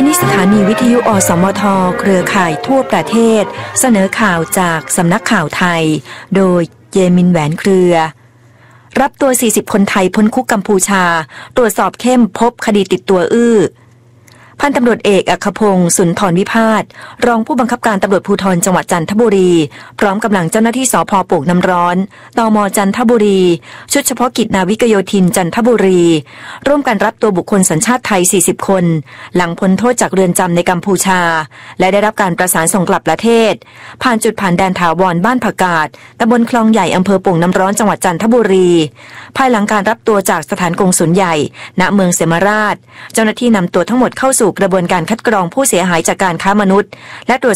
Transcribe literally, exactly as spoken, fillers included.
นี้สถานีวิทยุอสมทเครือข่ายทั่วประเทศเสนอข่าวจากสำนักข่าวไทยโดยเยมินแหวนเครือรับตัวสี่สิบคนไทยพ้นคุกกัมพูชาตรวจสอบเข้มพบคดีติดตัวอื้อพันตำรวจเอกอัครพงศ์สุนทรวิพาทรองผู้บังคับการตำรวจภูธรจังหวัดจันทบุรีพร้อมกำลังเจ้าหน้าที่สภ.โป่งน้ำร้อนตม.จันทบุรีชุดเฉพาะกิจนาวิกโยธินจันทบุรีร่วมกันรับตัวบุคคลสัญชาติไทยสี่สิบคนหลังพ้นโทษจากเรือนจำในกัมพูชาและได้รับการประสานส่งกลับประเทศผ่านจุดผ่านแดนถาวรบ้านผักกาดตำบลคลองใหญ่อำเภอโป่งน้ำร้อนจังหวัดจันทบุรีภายหลังการรับตัวจากสถานกงสุลใหญ่ณเมืองเสมาราชเจ้าหน้าที่นำตัวทั้งหมดเข้าสู่กระบวนการคัดกรองผู้เสียหายจากการค้ามนุษย์และตรวจ